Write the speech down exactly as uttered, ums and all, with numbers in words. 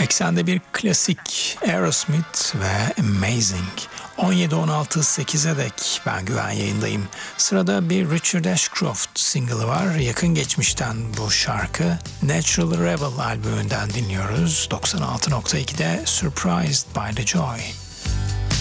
Eksende bir klasik Aerosmith ve Amazing. on yedi on altı sekize dek ben Güven yayındayım. Sırada bir Richard Ashcroft single'ı var. Yakın geçmişten bu şarkı. Natural Rebel albümünden dinliyoruz. doksan altı nokta ikide Surprised by the Joy.